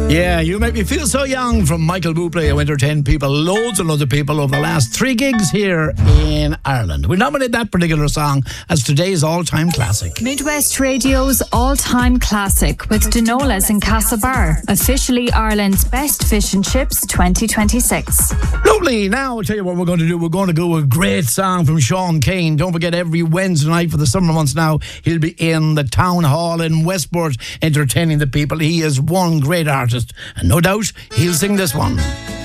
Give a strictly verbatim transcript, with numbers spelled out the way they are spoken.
Yeah, You Make Me Feel So Young from Michael Bublé, who entertained people, loads and loads of people over the last three gigs here in Ireland. We nominate that particular song as today's all-time classic. Midwest Radio's all-time classic with Denolas and Castlebar, officially Ireland's best fish and chips twenty twenty-six. Lovely. Now I'll tell you what we're going to do. We're going to go with a great song from Sean Kane. Don't forget, every Wednesday night for the summer months now, he'll be in the Town Hall in Westport entertaining the people. He is one great artist, and no doubt he'll sing this one.